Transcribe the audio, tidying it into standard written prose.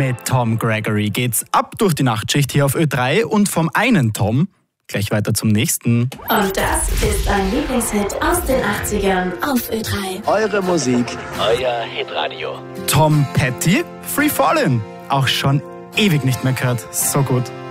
Mit Tom Gregory geht's ab durch die Nachtschicht hier auf Ö3 und vom einen Tom gleich weiter zum nächsten. Und das ist ein Lieblingshit aus den 80ern auf Ö3. Eure Musik, euer Hitradio. Tom Petty, Free Fallin'. Auch schon ewig nicht mehr gehört. So gut.